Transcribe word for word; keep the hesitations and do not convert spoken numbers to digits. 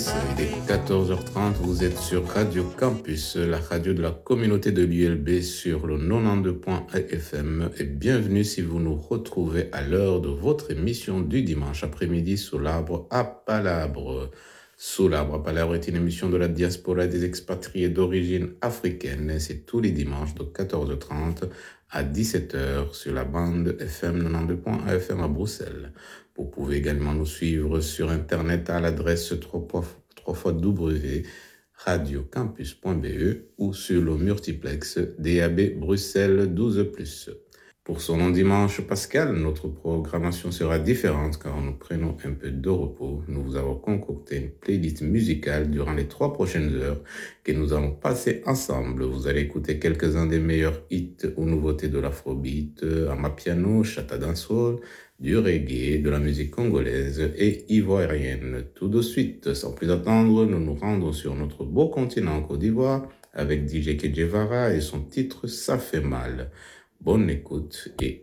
Il est quatorze heures trente, vous êtes sur Radio Campus, la radio de la communauté de l'U L B sur le quatre-vingt-douze point un F M et bienvenue si vous nous retrouvez à l'heure de votre émission du dimanche après-midi sous l'arbre à Palabre. Sous l'arbre à Palabre est une émission de la diaspora des expatriés d'origine africaine. C'est tous les dimanches de quatorze heures trente à dix-sept heures sur la bande F M quatre-vingt-douze point un F M à Bruxelles. Vous pouvez également nous suivre sur Internet à l'adresse trois fois w point radiocampus point b e ou sur le multiplex D A B Bruxelles douze plus. Pour son long dimanche pascal, notre programmation sera différente car nous prenons un peu de repos. Nous vous avons concocté une playlist musicale durant les trois prochaines heures que nous allons passer ensemble. Vous allez écouter quelques-uns des meilleurs hits ou nouveautés de l'afrobeat, amapiano, chata dancehall, du reggae, de la musique congolaise et ivoirienne. Tout de suite, sans plus attendre, nous nous rendons sur notre beau continent en Côte d'Ivoire avec D J Kedjevara et son titre « Ça fait mal ». Bonne écoute et